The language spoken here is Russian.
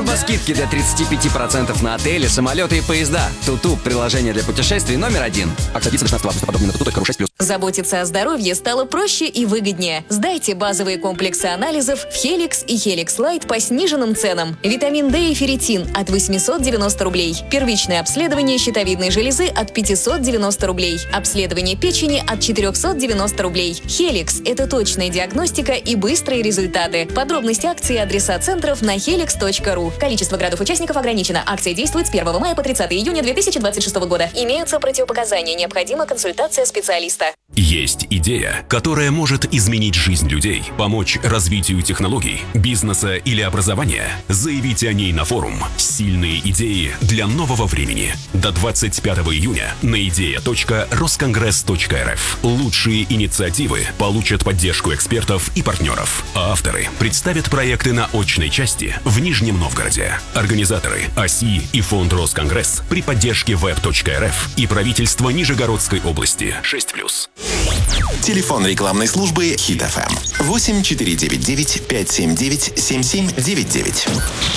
Либо скидки до 35% на отели, самолеты и поезда. Туту – приложение для путешествий номер 1. Акция длится до 16 августа. Подробнее на tutu.ru 6+. Заботиться о здоровье стало проще и выгоднее. Сдайте базовые комплексы анализов в Helix и Helix Light по сниженным ценам. Витамин D и ферритин от 890 рублей. Первичное обследование щитовидной железы от 590 рублей. Обследование печени от 490 рублей. Helix – это точная диагностика и быстрые результаты. Подробности акции и адреса центров на helix.ru. Количество градов-участников ограничено. Акция действует с 1 мая по 30 июня 2026 года. Имеются противопоказания. Необходима консультация специалиста. Есть идея, которая может изменить жизнь людей, помочь развитию технологий, бизнеса или образования. Заявите о ней на форум «Сильные идеи для нового времени». До 25 июня на idea.roskoнгресс.рф. Лучшие инициативы получат поддержку экспертов и партнеров. А авторы представят проекты на очной части в Нижнем Новгороде. Организаторы ОСИ и фонд Росконгресс при поддержке web.рф и правительство Нижегородской области 6+. Телефон рекламной службы Hit FM 8499 579 7799.